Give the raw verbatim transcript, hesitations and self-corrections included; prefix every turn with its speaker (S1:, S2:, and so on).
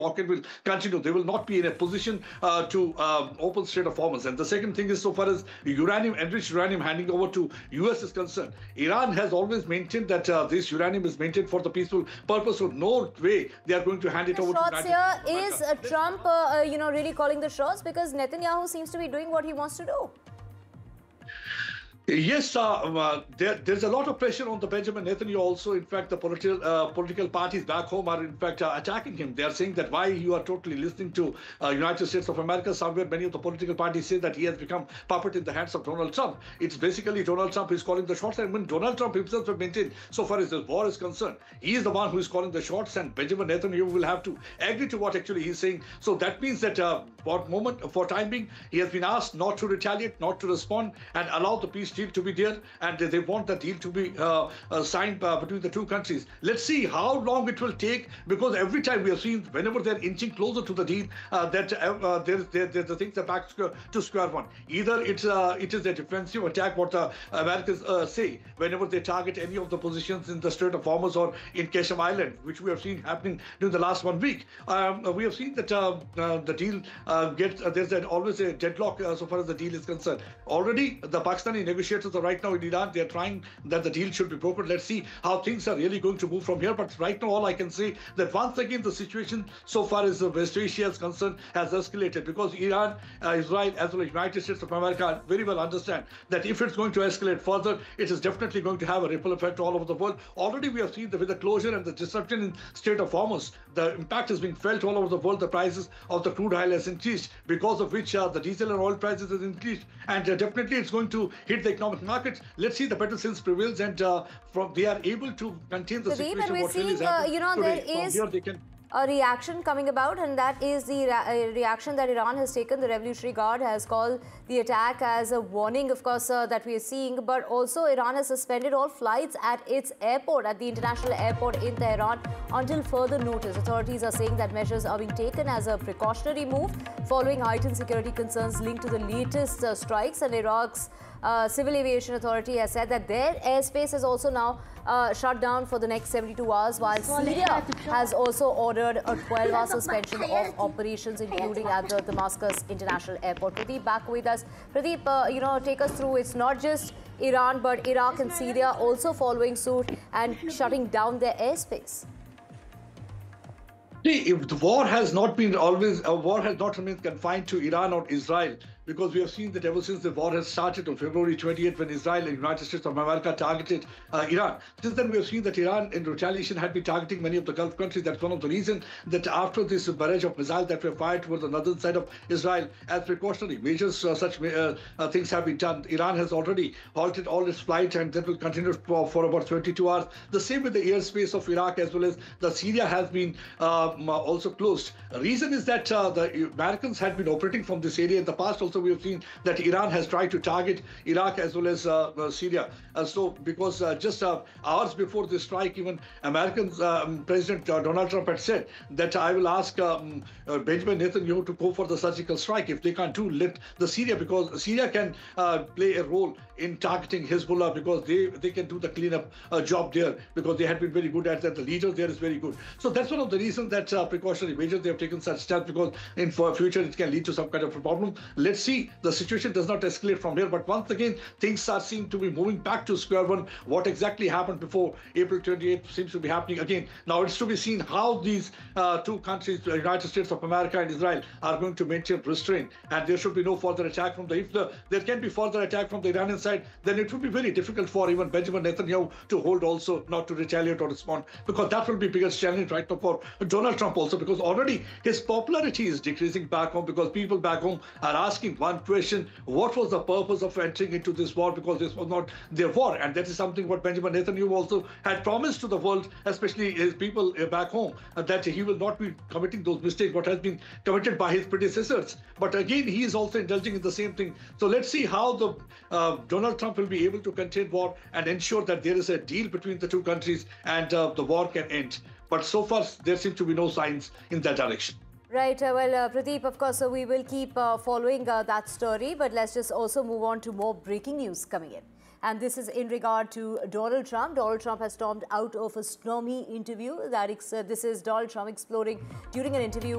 S1: rocket will continue. They will not be in a position uh, to uh, open Strait of Hormuz. And the second thing is, so far as uranium, enriched uranium handing over to U S is concerned, Iran has always maintained that uh, this uranium is maintained for the peaceful purpose. So no way they are going to hand it
S2: the
S1: over
S2: shots
S1: to United
S2: here is uh, Trump, uh, uh, you know, really calling the shots, because Netanyahu seems to be doing what he wants to do.
S1: Yes, uh, uh, there, there's a lot of pressure on the Benjamin Netanyahu also. In fact, the political uh, political parties back home are in fact uh, attacking him. They are saying that why you are totally listening to uh, United States of America. Somewhere many of the political parties say that he has become puppet in the hands of Donald Trump. It's basically Donald Trump who is calling the shots. And when Donald Trump himself has maintained, so far as the war is concerned, he is the one who is calling the shots, and Benjamin Netanyahu will have to agree to what actually he's saying. So that means that uh, for moment, for time being, he has been asked not to retaliate, not to respond, and allow the peace deal to be there. And they want the deal to be uh, uh, signed uh, between the two countries. Let's see how long it will take, because every time we have seen, whenever they're inching closer to the deal, uh, that uh, there's, there, there's the things are back to square one. Either it's uh, it is a defensive attack, what the Americans uh, say, whenever they target any of the positions in the Strait of Hormuz or in Keshem Island, which we have seen happening during the last one week. Um, we have seen that uh, uh, the deal uh, gets uh, there's an, always a deadlock uh, so far as the deal is concerned. Already, the Pakistani negotiators are right now in Iran. They are trying that the deal should be brokered. Let's see how things are really going to move from here. But right now, all I can say that once again, the situation so far as the West Asia is concerned has escalated, because Iran, uh, Israel, as well as United States of America very well understand that if it's going to escalate further, it is definitely going to have a ripple effect all over the world. Already we have seen that with the closure and the disruption in Strait of Hormuz, the impact is being felt all over the world. The prices of the crude oil has increased, because of which uh, the diesel and oil prices has increased, and uh, definitely it's going to hit the economic markets. Let's see the better sense prevails, and uh, from they are able to contain the
S2: Pradeep,
S1: situation.
S2: and we're
S1: what really
S2: seeing,
S1: is
S2: uh, you know,
S1: today.
S2: there is
S1: From here they can
S2: a reaction coming about, and that is the re reaction that Iran has taken. The Revolutionary Guard has called the attack as a warning, of course, uh, that we are seeing, but also Iran has suspended all flights at its airport, at the international airport in Tehran, until further notice. Authorities are saying that measures are being taken as a precautionary move following heightened security concerns linked to the latest uh, strikes, and Iraq's uh, Civil Aviation Authority has said that their airspace is also now uh, shut down for the next seventy-two hours, while Syria has also ordered a twelve hour suspension of operations, including at the Damascus International Airport. Pradeep, back with us. Pradeep, uh, you know, take us through. It's not just Iran, but Iraq and Syria also following suit and shutting down their airspace.
S1: See, if the war has not been always, a war has not remained confined to Iran or Israel, because we have seen that ever since the war has started on February twenty-eighth, when Israel and United States of America targeted uh, Iran. Since then, we have seen that Iran, in retaliation, had been targeting many of the Gulf countries. That's one of the reasons that after this barrage of missiles that were fired towards the northern side of Israel, as precautionary measures, uh, such uh, uh, things have been done. Iran has already halted all its flights, and that will continue for, for about twenty-two hours. The same with the airspace of Iraq, as well as the Syria has been um, also closed. The reason is that uh, the Americans had been operating from this area in the past. Also, we have seen that Iran has tried to target Iraq as well as uh, uh, Syria. Uh, so, because uh, just uh, hours before this strike, even American um, President uh, Donald Trump had said that I will ask um, uh, Benjamin Netanyahu to go for the surgical strike. If they can't do, let the Syria, because Syria can uh, play a role in targeting Hezbollah, because they, they can do the cleanup uh, job there, because they had been very good at that. The leader there is very good. So that's one of the reasons that uh, precautionary measures they have taken such steps, because in for future it can lead to some kind of a problem. Let's see. The situation does not escalate from here, but once again things are seen to be moving back to square one. What exactly happened before April twenty-eighth seems to be happening again. Now it's to be seen how these uh, two countries, the United States of America and Israel, are going to maintain restraint, and there should be no further attack from the. If the there can be further attack from the Iranian side, then it would be very difficult for even Benjamin Netanyahu to hold also, not to retaliate or respond, because that will be biggest challenge right now for Donald Trump also, because already his popularity is decreasing back home, because people back home are asking one question: what was the purpose of entering into this war? Because this was not their war, and that is something what Benjamin Netanyahu also had promised to the world, especially his people back home, that he will not be committing those mistakes what has been committed by his predecessors. But again, he is also indulging in the same thing. So let's see how the uh, Donald Trump will be able to contain war and ensure that there is a deal between the two countries, and uh, the war can end. But so far, there seem to be no signs in that direction.
S2: Right. Uh, well, uh, Pradeep, of course, so we will keep uh, following uh, that story, but let's just also move on to more breaking news coming in. And this is in regard to Donald Trump. Donald Trump has stormed out of a stormy interview. That ex- uh, this is Donald Trump exploring during an interview